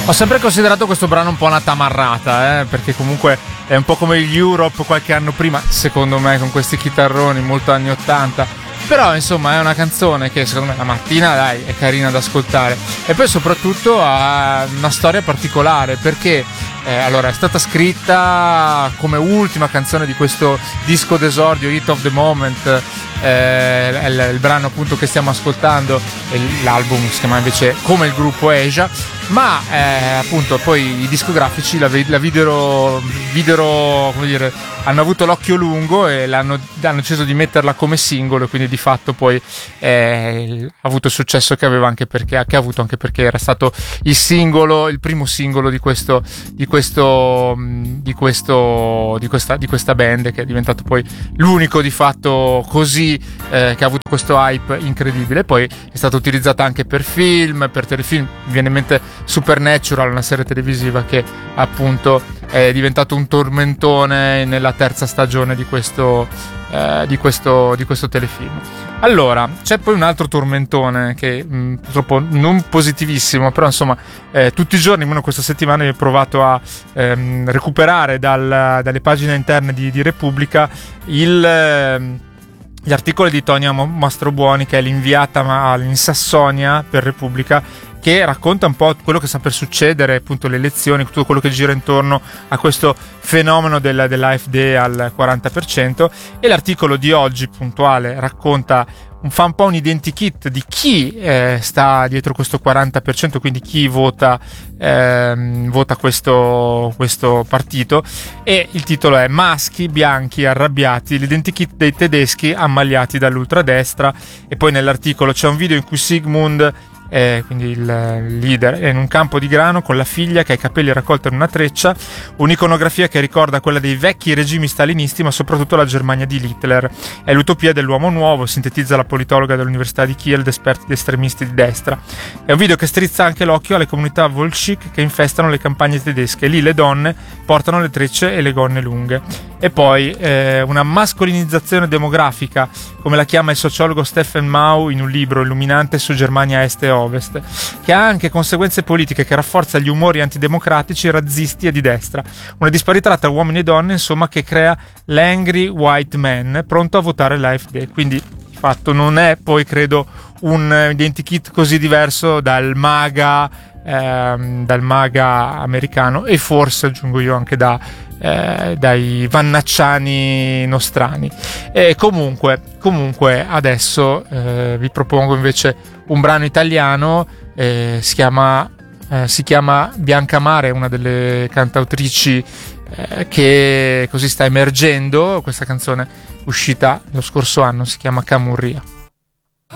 Ho sempre considerato questo brano un po' una tamarrata, perché comunque è un po' come gli Europe qualche anno prima, secondo me, con questi chitarroni molto anni 80. Però insomma è una canzone che secondo me la mattina, dai, è carina da ascoltare. E poi soprattutto ha una storia particolare, perché allora è stata scritta come ultima canzone di questo disco d'esordio, Hit of the Moment, il brano appunto che stiamo ascoltando, l'album si chiama invece come il gruppo Asia, ma appunto poi i discografici la videro, come dire, hanno avuto l'occhio lungo e hanno deciso di metterla come singolo, e quindi di fatto poi ha avuto il successo che aveva, anche perché ha avuto, anche perché era stato il primo singolo di questa band, che è diventato poi l'unico di fatto così, che ha avuto questo hype incredibile. Poi è stata utilizzata anche per film, per telefilm. Mi viene in mente Supernatural, una serie televisiva che appunto è diventato un tormentone nella terza stagione di questo telefilm. Allora, c'è poi un altro tormentone che purtroppo non positivissimo, però insomma tutti i giorni, almeno questa settimana, ho provato a recuperare dalle pagine interne di Repubblica gli articoli di Tonia Mastrobuoni, che è l'inviata in Sassonia per Repubblica, che racconta un po' quello che sta per succedere, appunto le elezioni, tutto quello che gira intorno a questo fenomeno dell'AfD al 40%, e l'articolo di oggi puntuale fa un po' un identikit di chi sta dietro questo 40%, quindi chi vota questo partito, e il titolo è "Maschi bianchi arrabbiati, l'identikit dei tedeschi ammaliati dall'ultradestra". E poi nell'articolo c'è un video in cui Sigmund, quindi il leader, è in un campo di grano con la figlia che ha i capelli raccolti in una treccia, un'iconografia che ricorda quella dei vecchi regimi stalinisti, ma soprattutto la Germania di Hitler. È l'utopia dell'uomo nuovo, sintetizza la politologa dell'Università di Kiel ed esperti di estremisti di destra. È un video che strizza anche l'occhio alle comunità Volscic che infestano le campagne tedesche. Lì le donne portano le trecce e le gonne lunghe. E poi una mascolinizzazione demografica, come la chiama il sociologo Stefan Mau in un libro illuminante su Germania Est e Ovest, che ha anche conseguenze politiche, che rafforza gli umori antidemocratici, razzisti e di destra. Una disparità tra uomini e donne, insomma, che crea l'angry white man pronto a votare l'AfD. Quindi di fatto non è poi, credo, un identikit così diverso dal MAGA americano, e forse, aggiungo io, anche dai vannacciani nostrani. E comunque adesso vi propongo invece un brano italiano, si chiama Bianca Mare, una delle cantautrici che così sta emergendo. Questa canzone, uscita lo scorso anno, si chiama Camurria.